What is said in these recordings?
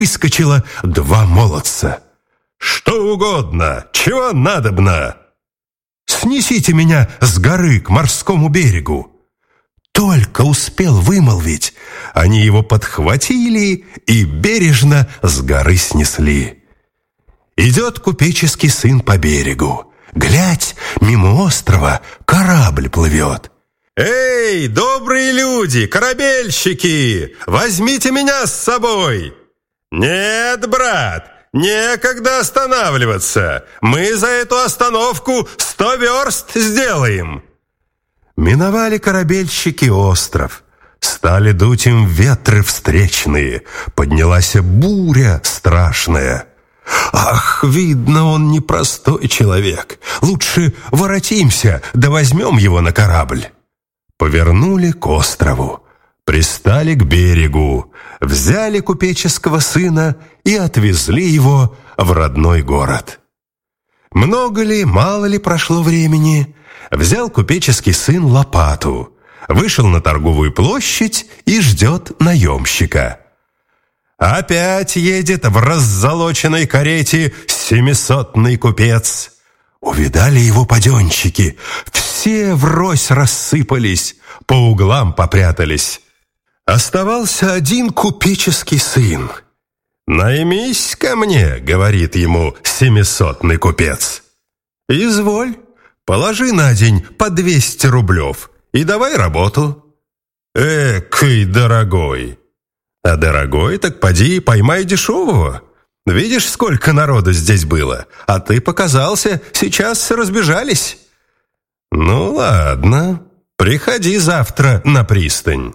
выскочило два молодца. «Что угодно, чего надобно?» «Снесите меня с горы к морскому берегу». Только успел вымолвить, они его подхватили и бережно с горы снесли. Идет купеческий сын по берегу. Глядь, мимо острова корабль плывет. «Эй, добрые люди, корабельщики, возьмите меня с собой!» «Нет, брат, некогда останавливаться, мы за эту остановку 100 верст сделаем». Миновали корабельщики остров. Стали дуть им ветры встречные. Поднялась буря страшная. Ах, видно, он непростой человек. Лучше воротимся, да возьмем его на корабль. Повернули к острову. Пристали к берегу. Взяли купеческого сына и отвезли его в родной город. Много ли, мало ли прошло времени, взял купеческий сын лопату, вышел на торговую площадь и ждет наемщика. Опять едет в раззолоченной карете 700-ный купец. Увидали его паденщики, все врозь рассыпались, по углам попрятались. Оставался один купеческий сын. «Наймись ко мне», — говорит ему 700-ный купец. «Изволь, положи на день по 200 рублев и давай работу». «Экой дорогой». «А дорогой, так поди поймай дешевого. Видишь, сколько народу здесь было, а ты показался, сейчас разбежались». «Ну ладно, приходи завтра на пристань».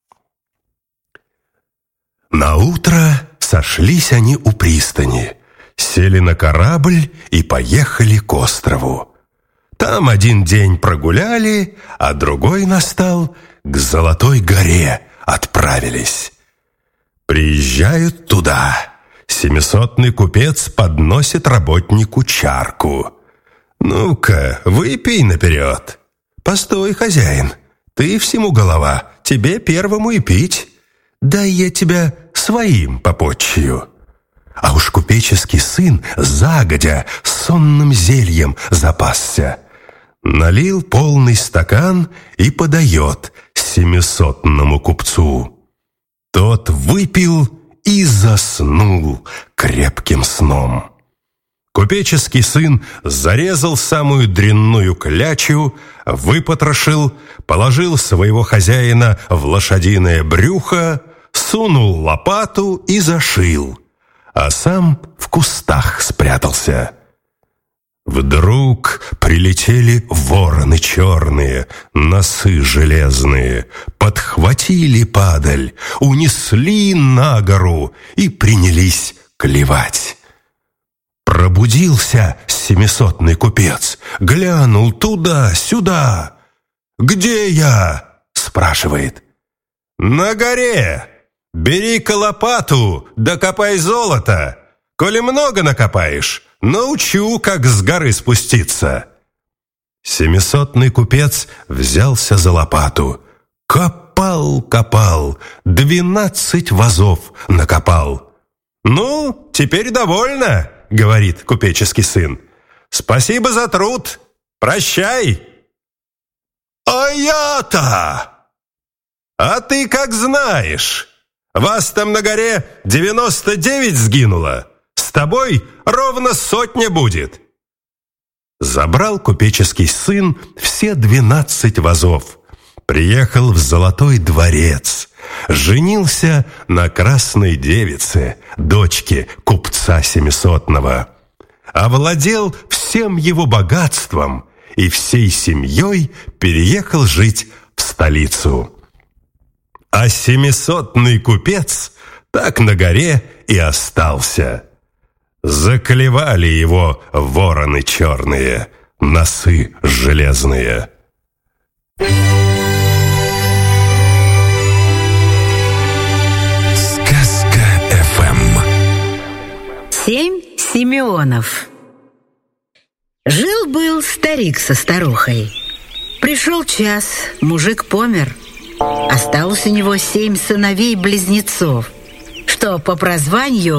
Наутро сошлись они у пристани, сели на корабль и поехали к острову. Там один день прогуляли, а другой настал, к Золотой горе отправились. Приезжают туда. 700-ный купец подносит работнику чарку. «Ну-ка, выпей наперед». «Постой, хозяин, ты всему голова, тебе первому и пить. Дай я тебя своим попотчую». А уж купеческий сын загодя сонным зельем запасся. Налил полный стакан и подает 700-ному купцу. Тот выпил и заснул крепким сном. Купеческий сын зарезал самую дрянную клячу, выпотрошил, положил своего хозяина в лошадиное брюхо, сунул лопату и зашил, а сам в кустах спрятался. Вдруг прилетели вороны черные, носы железные, подхватили падаль, унесли на гору и принялись клевать. Пробудился 700-ный купец, глянул туда-сюда. «Где я?» — спрашивает. «На горе. Бери-ка лопату, да копай золото. Коли много накопаешь, научу, как с горы спуститься». 700-ный купец взялся за лопату. Копал, 12 вазов накопал. «Ну, теперь довольно», — говорит купеческий сын. «Спасибо за труд. Прощай». «А я-то?» «А ты как знаешь. Вас там на горе 99 сгинуло. С тобой ровно 100 будет». Забрал купеческий сын все 12 вазов. Приехал в Золотой дворец. Женился на красной девице, дочке купца 700-го. Овладел всем его богатством и всей семьей переехал жить в столицу. А 700-ный купец так на горе и остался. Заклевали его вороны черные, носы железные. Семь Симеонов. Жил-был старик со старухой. Пришел час, мужик помер. Осталось у него 7 сыновей-близнецов. что по прозванию